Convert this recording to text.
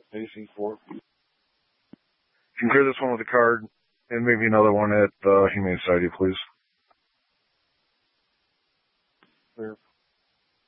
AC4. You can clear this one with a card, and maybe another one at the Humane Society, please. Clear.